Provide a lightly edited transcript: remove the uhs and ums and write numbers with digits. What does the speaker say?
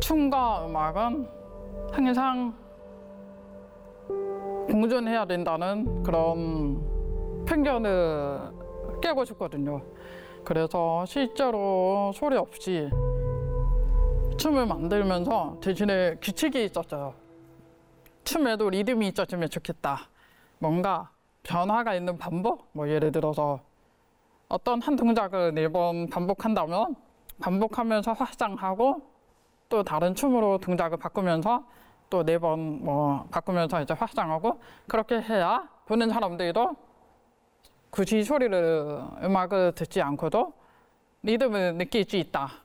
춤과 음악은 항상 공존해야 된다는 그런 편견을 깨고 싶거든요. 그래서 실제로 소리 없이 춤을 만들면서 대신에 규칙이 있었어요. 춤에도 리듬이 있었으면 좋겠다. 뭔가 변화가 있는 반복? 뭐 예를 들어서 어떤 한 동작을 4번 반복한다면 반복하면서 확장하고 또 다른 춤으로 동작을 바꾸면서 또 4번 뭐 바꾸면서 이제 확장하고 그렇게 해야 보는 사람들도 굳이 소리를 음악을 듣지 않고도 리듬을 느낄 수 있다.